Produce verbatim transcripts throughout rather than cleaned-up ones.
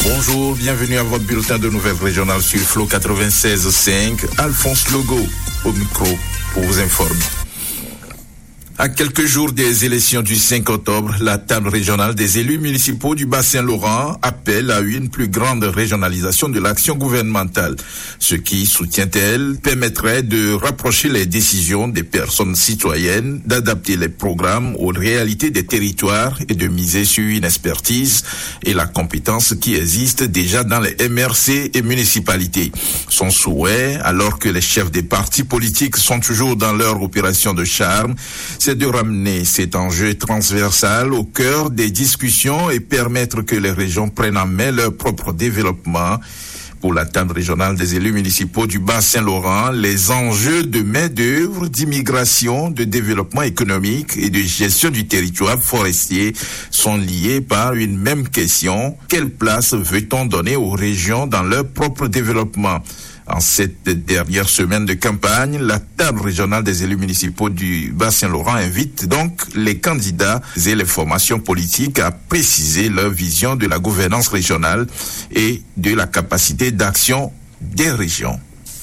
Bonjour, bienvenue à votre bulletin de nouvelles régionales sur Flow quatre-vingt-seize virgule cinq. Alphonse Logo au micro pour vous informer. À quelques jours des élections du cinq octobre, la table régionale des élus municipaux du Bas-Saint-Laurent appelle à une plus grande régionalisation de l'action gouvernementale. Ce qui, soutient-elle, permettrait de rapprocher les décisions des personnes citoyennes, d'adapter les programmes aux réalités des territoires et de miser sur une expertise et la compétence qui existe déjà dans les M R C et municipalités. Son souhait, alors que les chefs des partis politiques sont toujours dans leur opération de charme, c'est de ramener cet enjeu transversal au cœur des discussions et permettre que les régions prennent en main leur propre développement. Pour la table régionale des élus municipaux du Bas-Saint-Laurent, les enjeux de main-d'œuvre, d'immigration, de développement économique et de gestion du territoire forestier sont liés par une même question. Quelle place veut-on donner aux régions dans leur propre développement ? En cette dernière semaine de campagne, la table régionale des élus municipaux du Bas-Saint-Laurent invite donc les candidats et les formations politiques à préciser leur vision de la gouvernance régionale et de la capacité d'action des régions.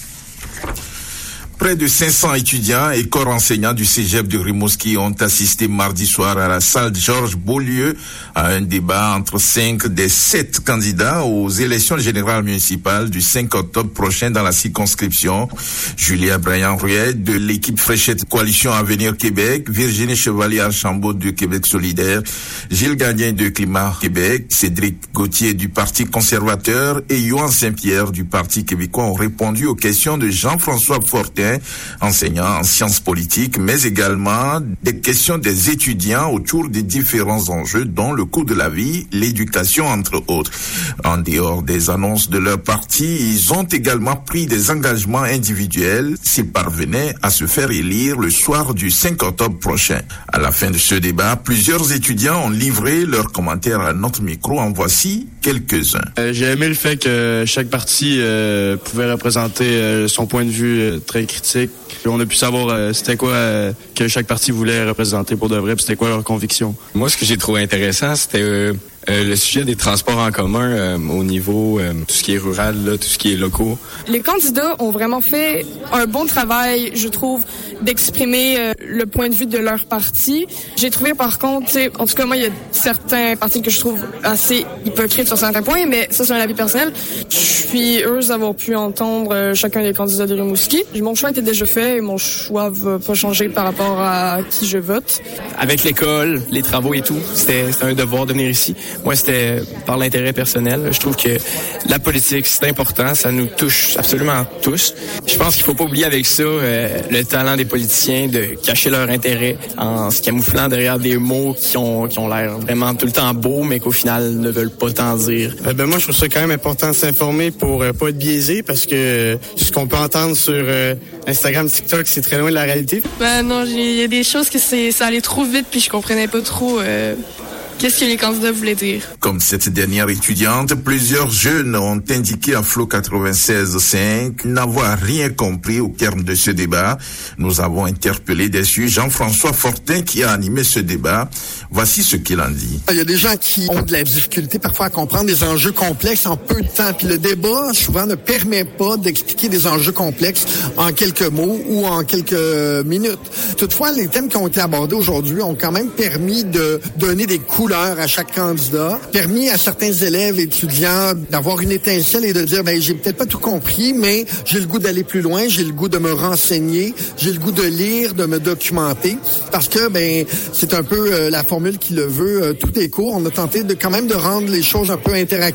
Près de cinq cents étudiants et corps enseignants du cégep de Rimouski ont assisté mardi soir à la salle Georges Beaulieu à un débat entre cinq des sept candidats aux élections générales municipales du cinq octobre prochain dans la circonscription. Julia Brian-Ruet de l'équipe Fréchette Coalition Avenir Québec, Virginie Chevalier-Archambault de Québec Solidaire, Gilles Gagnon de Climat Québec, Cédric Gauthier du Parti conservateur et Yohan Saint-Pierre du Parti québécois ont répondu aux questions de Jean-François Fortin, enseignant en sciences politiques, mais également des questions des étudiants autour des différents enjeux dont le coût de la vie, l'éducation, entre autres. En dehors des annonces de leur parti, ils ont également pris des engagements individuels s'ils parvenaient à se faire élire le soir du cinq octobre prochain. À la fin de ce débat, plusieurs étudiants ont livré leurs commentaires à notre micro. En voici quelques-uns. Euh, j'ai aimé le fait que chaque parti euh, pouvait représenter euh, son point de vue euh, très critique. On a pu savoir euh, c'était quoi euh, que chaque parti voulait représenter pour de vrai, puis c'était quoi leur conviction. Moi, ce que j'ai trouvé intéressant, c'était euh, euh, le sujet des transports en commun euh, au niveau euh, tout ce qui est rural, là, tout ce qui est locaux. Les candidats ont vraiment fait un bon travail, je trouve, d'exprimer euh, le point de vue de leur parti. J'ai trouvé par contre, en tout cas moi, il y a certains partis que je trouve assez hypocrites sur certains points, mais ça c'est un avis personnel. Je suis heureuse d'avoir pu entendre euh, chacun des candidats de Rimouski. Mon choix était déjà fait et mon choix va pas changer par rapport à qui je vote. Avec l'école, les travaux et tout, c'était, c'était un devoir de venir ici. Moi, c'était par l'intérêt personnel. Je trouve que la politique, c'est important. Ça nous touche absolument tous. Je pense qu'il faut pas oublier avec ça euh, le talent des politiciens de cacher leur intérêt en se camouflant derrière des mots qui ont qui ont l'air vraiment tout le temps beaux, mais qu'au final ne veulent pas tant dire. Euh, ben moi, je trouve ça quand même important de s'informer pour euh, pas être biaisé, parce que euh, ce qu'on peut entendre sur euh, Instagram, TikTok, c'est très loin de la réalité. Ben non, il y a des choses que c'est ça allait trop vite puis je comprenais pas trop euh, qu'est-ce que les candidats voulaient dire. Comme cette dernière étudiante, plusieurs jeunes ont indiqué à Flow quatre-vingt-seize virgule cinq n'avoir rien compris au terme de ce débat. Nous avons interpellé dessus Jean-François Fortin qui a animé ce débat. Voici ce qu'il en dit. Il y a des gens qui ont de la difficulté parfois à comprendre des enjeux complexes en peu de temps. Puis le débat, souvent, ne permet pas d'expliquer des enjeux complexes en quelques mots ou en quelques minutes. Toutefois, les thèmes qui ont été abordés aujourd'hui ont quand même permis de donner des couleurs à chaque candidat, permis à certains élèves et étudiants d'avoir une étincelle et de dire, ben j'ai peut-être pas tout compris, mais j'ai le goût d'aller plus loin, j'ai le goût de me renseigner, j'ai le goût de lire, de me documenter, parce que ben c'est un peu euh, la formule qui le veut, euh, tout est court. On a tenté de quand même de rendre les choses un peu interactives.